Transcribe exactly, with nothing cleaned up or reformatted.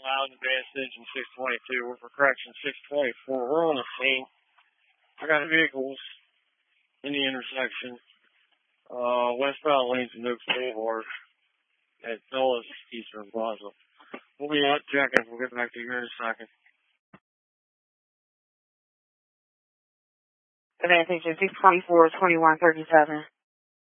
Loud Advanced Engine six twenty-two. We're for correction six twenty-four. We're on the scene. I got vehicles in the intersection. Uh, westbound lanes of Nukes Boulevard at Dulles, Eastern Plaza. We'll be out checking. We'll get back to you here in a second. Advanced Engine six twenty-four, twenty-one thirty-seven.